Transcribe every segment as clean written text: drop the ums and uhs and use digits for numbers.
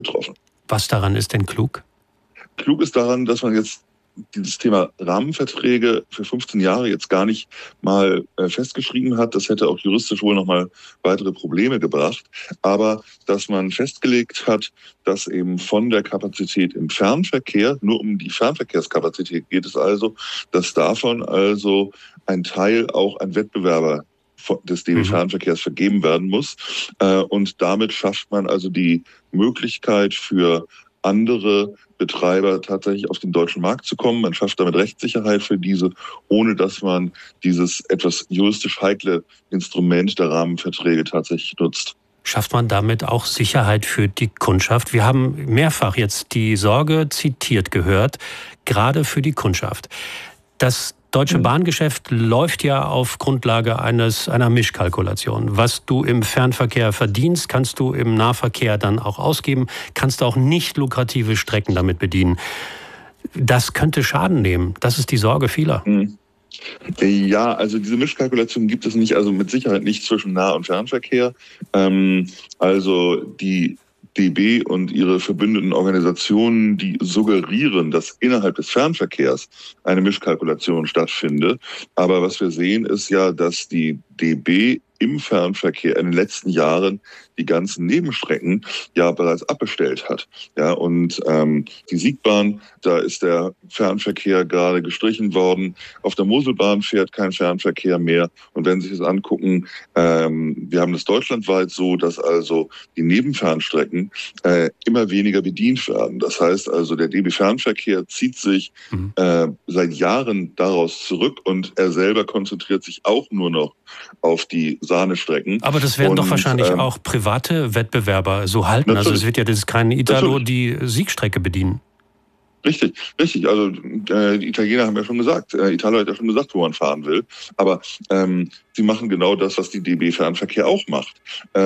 betroffen. Was daran ist denn klug? Klug ist daran, dass man jetzt dieses Thema Rahmenverträge für 15 Jahre jetzt gar nicht mal festgeschrieben hat. Das hätte auch juristisch wohl nochmal weitere Probleme gebracht. Aber dass man festgelegt hat, dass eben von der Kapazität im Fernverkehr, nur um die Fernverkehrskapazität geht es also, dass davon also ein Teil auch an Wettbewerber des DB-Fernverkehrs vergeben werden muss. Und damit schafft man also die Möglichkeit für andere Betreiber tatsächlich auf den deutschen Markt zu kommen. Man schafft damit Rechtssicherheit für diese, ohne dass man dieses etwas juristisch heikle Instrument der Rahmenverträge tatsächlich nutzt. Schafft man damit auch Sicherheit für die Kundschaft? Wir haben mehrfach jetzt die Sorge zitiert gehört, gerade für die Kundschaft. Das Deutsche Bahngeschäft läuft ja auf Grundlage einer Mischkalkulation. Was du im Fernverkehr verdienst, kannst du im Nahverkehr dann auch ausgeben, kannst auch nicht lukrative Strecken damit bedienen. Das könnte Schaden nehmen. Das ist die Sorge vieler. Ja, also diese Mischkalkulation gibt es nicht, also mit Sicherheit nicht zwischen Nah- und Fernverkehr. Also die DB und ihre verbündeten Organisationen, die suggerieren, dass innerhalb des Fernverkehrs eine Mischkalkulation stattfindet. Aber was wir sehen, ist ja, dass die DB im Fernverkehr in den letzten Jahren die ganzen Nebenstrecken ja bereits abbestellt hat. Ja, und die Siegbahn, da ist der Fernverkehr gerade gestrichen worden. Auf der Moselbahn fährt kein Fernverkehr mehr. Und wenn Sie sich das angucken, wir haben das deutschlandweit so, dass also die Nebenfernstrecken immer weniger bedient werden. Das heißt also, der DB-Fernverkehr zieht sich seit Jahren daraus zurück und er selber konzentriert sich auch nur noch auf die Sahnestrecken. Aber das werden doch wahrscheinlich auch private Wettbewerber so halten. Also es wird ja das keine Italo die Siegstrecke bedienen. Richtig. Also die Italiener haben ja schon gesagt, Italo hat ja schon gesagt, wo man fahren will. Aber sie machen genau das, was die DB Fernverkehr auch macht.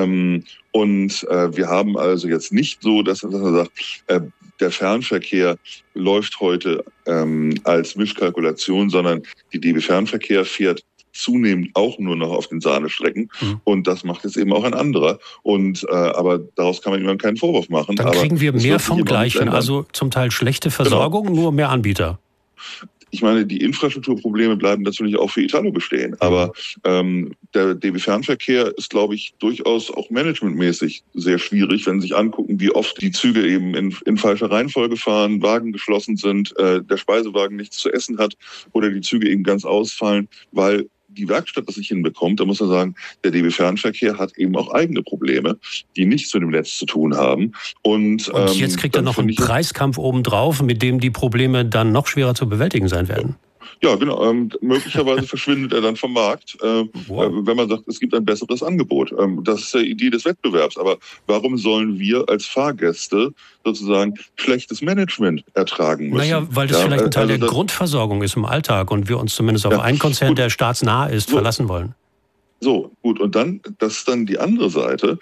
Wir haben also jetzt nicht so, dass man sagt, der Fernverkehr läuft heute als Mischkalkulation, sondern die DB Fernverkehr fährt zunehmend auch nur noch auf den Sahnestrecken. Und das macht jetzt eben auch ein anderer. Aber daraus kann man ihm keinen Vorwurf machen. Dann kriegen wir mehr vom Gleichen, also zum Teil schlechte Versorgung, nur mehr Anbieter. Ich meine, die Infrastrukturprobleme bleiben natürlich auch für Italo bestehen. Aber der DB-Fernverkehr ist, glaube ich, durchaus auch managementmäßig sehr schwierig, wenn Sie sich angucken, wie oft die Züge eben in falscher Reihenfolge fahren, Wagen geschlossen sind, der Speisewagen nichts zu essen hat oder die Züge eben ganz ausfallen, weil die Werkstatt das nicht hinbekommt. Da muss man sagen, der DB Fernverkehr hat eben auch eigene Probleme, die nichts mit dem Netz zu tun haben. Und jetzt kriegt er noch einen Preiskampf obendrauf, mit dem die Probleme dann noch schwerer zu bewältigen sein werden. Ja, genau. Möglicherweise verschwindet er dann vom Markt, wenn man sagt, es gibt ein besseres Angebot. Das ist die Idee des Wettbewerbs. Aber warum sollen wir als Fahrgäste sozusagen schlechtes Management ertragen müssen? Naja, weil das vielleicht ein Teil der Grundversorgung ist im Alltag und wir uns zumindest auf einen Konzern, der staatsnah ist, verlassen wollen. So, gut. Und dann, das ist dann die andere Seite.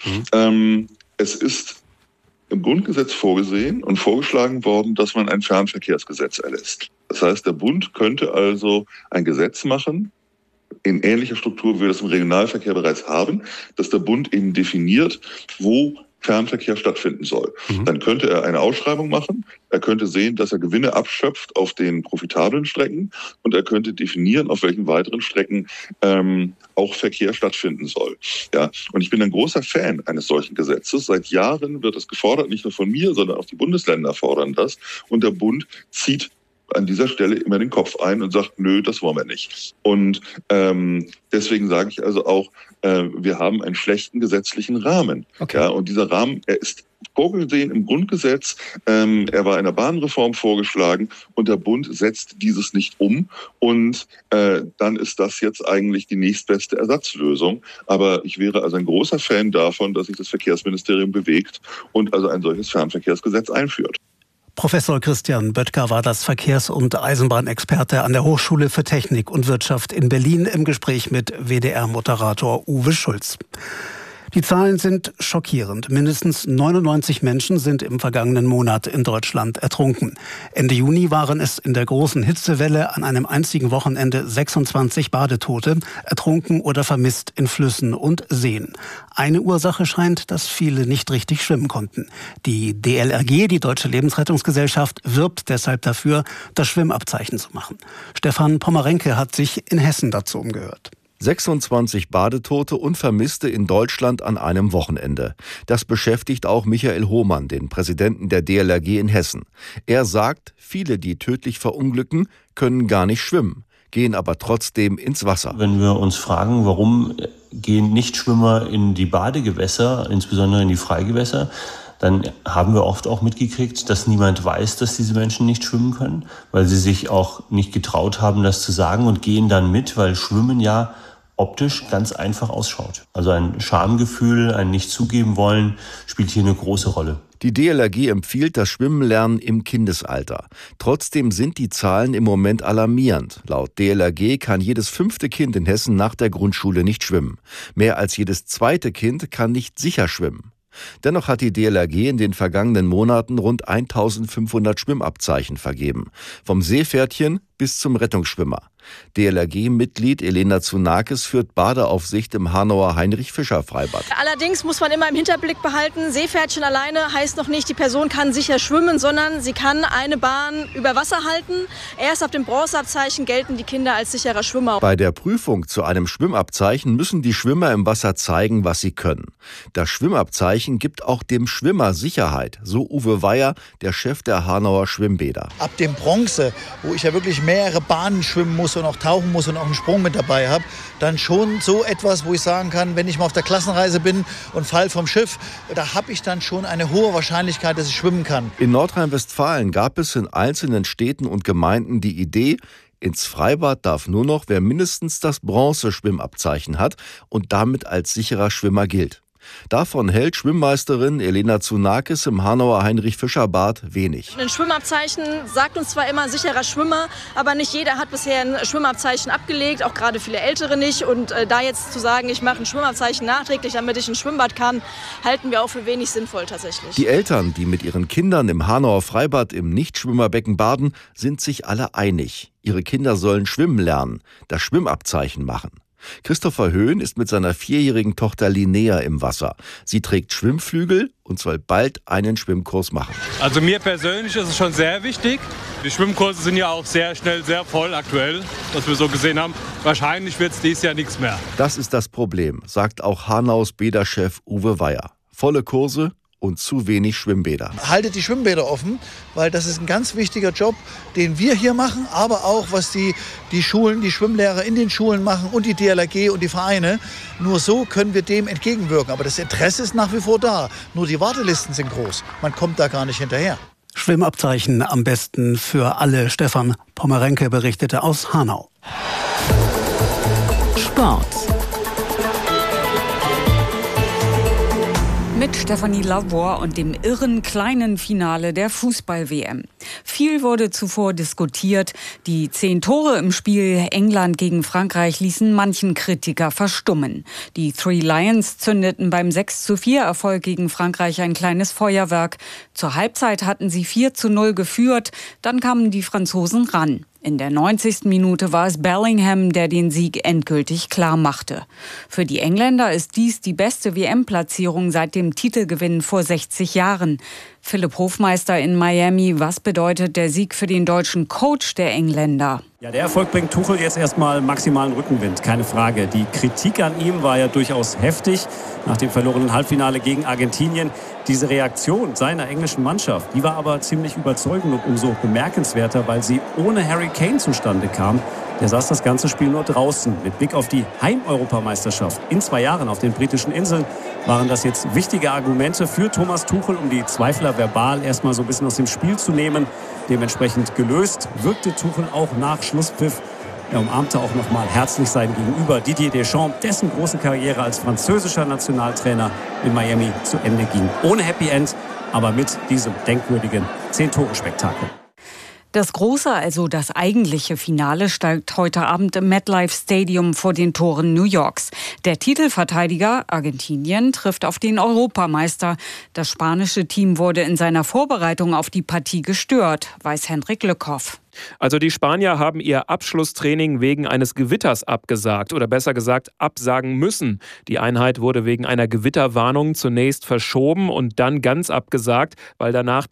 Es ist im Grundgesetz vorgesehen und vorgeschlagen worden, dass man ein Fernverkehrsgesetz erlässt. Das heißt, der Bund könnte also ein Gesetz machen, in ähnlicher Struktur, wie wir das im Regionalverkehr bereits haben, dass der Bund eben definiert, wo Fernverkehr stattfinden soll. Dann könnte er eine Ausschreibung machen, er könnte sehen, dass er Gewinne abschöpft auf den profitablen Strecken und er könnte definieren, auf welchen weiteren Strecken auch Verkehr stattfinden soll. Ja, und ich bin ein großer Fan eines solchen Gesetzes. Seit Jahren wird es gefordert, nicht nur von mir, sondern auch die Bundesländer fordern das. Und der Bund zieht an dieser Stelle immer den Kopf ein und sagt, nö, das wollen wir nicht. Und deswegen sage ich also auch, wir haben einen schlechten gesetzlichen Rahmen. Okay. Ja, und dieser Rahmen, er ist vorgesehen im Grundgesetz, er war in der Bahnreform vorgeschlagen und der Bund setzt dieses nicht um. Und dann ist das jetzt eigentlich die nächstbeste Ersatzlösung. Aber ich wäre also ein großer Fan davon, dass sich das Verkehrsministerium bewegt und also ein solches Fernverkehrsgesetz einführt. Professor Christian Böttger war das Verkehrs- und Eisenbahnexperte an der Hochschule für Technik und Wirtschaft in Berlin im Gespräch mit WDR-Moderator Uwe Schulz. Die Zahlen sind schockierend. Mindestens 99 Menschen sind im vergangenen Monat in Deutschland ertrunken. Ende Juni waren es in der großen Hitzewelle an einem einzigen Wochenende 26 Badetote, ertrunken oder vermisst in Flüssen und Seen. Eine Ursache scheint, dass viele nicht richtig schwimmen konnten. Die DLRG, die Deutsche Lebensrettungsgesellschaft, wirbt deshalb dafür, das Schwimmabzeichen zu machen. Stefan Pommerenke hat sich in Hessen dazu umgehört. 26 Badetote und Vermisste in Deutschland an einem Wochenende. Das beschäftigt auch Michael Hohmann, den Präsidenten der DLRG in Hessen. Er sagt, viele, die tödlich verunglücken, können gar nicht schwimmen, gehen aber trotzdem ins Wasser. Wenn wir uns fragen, warum gehen Nichtschwimmer in die Badegewässer, insbesondere in die Freigewässer, dann haben wir oft auch mitgekriegt, dass niemand weiß, dass diese Menschen nicht schwimmen können, weil sie sich auch nicht getraut haben, das zu sagen und gehen dann mit, weil Schwimmen ja optisch ganz einfach ausschaut. Also ein Schamgefühl, ein Nicht-Zugeben-Wollen spielt hier eine große Rolle. Die DLRG empfiehlt das Schwimmenlernen im Kindesalter. Trotzdem sind die Zahlen im Moment alarmierend. Laut DLRG kann jedes 5. Kind in Hessen nach der Grundschule nicht schwimmen. Mehr als jedes 2. Kind kann nicht sicher schwimmen. Dennoch hat die DLRG in den vergangenen Monaten rund 1500 Schwimmabzeichen vergeben. Vom Seepferdchen bis zum Rettungsschwimmer. DLRG-Mitglied Elena Tsunakis führt Badeaufsicht im Hanauer Heinrich-Fischer-Freibad. Allerdings muss man immer im Hinterblick behalten, Seepferdchen alleine heißt noch nicht, die Person kann sicher schwimmen, sondern sie kann eine Bahn über Wasser halten. Erst ab dem Bronzeabzeichen gelten die Kinder als sicherer Schwimmer. Bei der Prüfung zu einem Schwimmabzeichen müssen die Schwimmer im Wasser zeigen, was sie können. Das Schwimmabzeichen gibt auch dem Schwimmer Sicherheit, so Uwe Weyer, der Chef der Hanauer Schwimmbäder. Ab dem Bronze, wo ich ja wirklich mehrere Bahnen schwimmen muss und auch tauchen muss und auch einen Sprung mit dabei habe, dann schon so etwas, wo ich sagen kann, wenn ich mal auf der Klassenreise bin und fall vom Schiff, da habe ich dann schon eine hohe Wahrscheinlichkeit, dass ich schwimmen kann. In Nordrhein-Westfalen gab es in einzelnen Städten und Gemeinden die Idee, ins Freibad darf nur noch, wer mindestens das Bronze-Schwimmabzeichen hat und damit als sicherer Schwimmer gilt. Davon hält Schwimmmeisterin Elena Tsunakis im Hanauer Heinrich-Fischer-Bad wenig. Ein Schwimmabzeichen sagt uns zwar immer sicherer Schwimmer, aber nicht jeder hat bisher ein Schwimmabzeichen abgelegt, auch gerade viele Ältere nicht. Und da jetzt zu sagen, ich mache ein Schwimmabzeichen nachträglich, damit ich ins Schwimmbad kann, halten wir auch für wenig sinnvoll tatsächlich. Die Eltern, die mit ihren Kindern im Hanauer Freibad im Nichtschwimmerbecken baden, sind sich alle einig. Ihre Kinder sollen schwimmen lernen, das Schwimmabzeichen machen. Christopher Höhn ist mit seiner 4-jährigen Tochter Linnea im Wasser. Sie trägt Schwimmflügel und soll bald einen Schwimmkurs machen. Also mir persönlich ist es schon sehr wichtig. Die Schwimmkurse sind ja auch sehr schnell, sehr voll aktuell, was wir so gesehen haben. Wahrscheinlich wird es dieses Jahr nichts mehr. Das ist das Problem, sagt auch Hanaus Bäderchef Uwe Weyer. Volle Kurse und zu wenig Schwimmbäder. Haltet die Schwimmbäder offen, weil das ist ein ganz wichtiger Job, den wir hier machen, aber auch was die Schulen, die Schwimmlehrer in den Schulen machen und die DLRG und die Vereine. Nur so können wir dem entgegenwirken. Aber das Interesse ist nach wie vor da. Nur die Wartelisten sind groß. Man kommt da gar nicht hinterher. Schwimmabzeichen am besten für alle. Stefan Pommerenke berichtete aus Hanau. Sport. Mit Stefanie Lavor und dem irren kleinen Finale der Fußball-WM. Viel wurde zuvor diskutiert. Die 10 Tore im Spiel England gegen Frankreich ließen manchen Kritiker verstummen. Die Three Lions zündeten beim 6:4-Erfolg gegen Frankreich ein kleines Feuerwerk. Zur Halbzeit hatten sie 4:0 geführt. Dann kamen die Franzosen ran. In der 90. Minute war es Bellingham, der den Sieg endgültig klar machte. Für die Engländer ist dies die beste WM-Platzierung seit dem Titelgewinn vor 60 Jahren. Philipp Hofmeister in Miami, was bedeutet der Sieg für den deutschen Coach der Engländer? Ja, der Erfolg bringt Tuchel jetzt erstmal maximalen Rückenwind, keine Frage. Die Kritik an ihm war ja durchaus heftig nach dem verlorenen Halbfinale gegen Argentinien. Diese Reaktion seiner englischen Mannschaft, die war aber ziemlich überzeugend und umso bemerkenswerter, weil sie ohne Harry Kane zustande kam. Der saß das ganze Spiel nur draußen. Mit Blick auf die Heim-Europameisterschaft in 2 Jahren auf den britischen Inseln waren das jetzt wichtige Argumente für Thomas Tuchel, um die Zweifler verbal erstmal so ein bisschen aus dem Spiel zu nehmen. Dementsprechend gelöst wirkte Tuchel auch nach Schlusspfiff. Er umarmte auch noch mal herzlich sein Gegenüber Didier Deschamps, dessen große Karriere als französischer Nationaltrainer in Miami zu Ende ging. Ohne Happy End, aber mit diesem denkwürdigen 10-Tore-Spektakel. Das große, also das eigentliche Finale steigt heute Abend im MetLife Stadium vor den Toren New Yorks. Der Titelverteidiger Argentinien trifft auf den Europameister. Das spanische Team wurde in seiner Vorbereitung auf die Partie gestört, weiß Hendrik Lückhoff. Also die Spanier haben ihr Abschlusstraining wegen eines Gewitters abgesagt oder besser gesagt absagen müssen. Die Einheit wurde wegen einer Gewitterwarnung zunächst verschoben und dann ganz abgesagt, weil danach